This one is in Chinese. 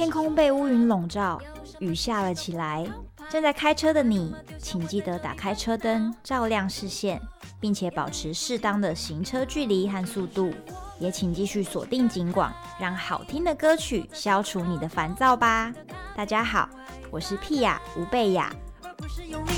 天空被乌云笼罩，雨下了起来。正在开车的你，请记得打开车灯，照亮视线，并且保持适当的行车距离和速度。也请继续锁定警广，让好听的歌曲消除你的烦躁吧。大家好，我是屁雅吴贝雅。而不是用力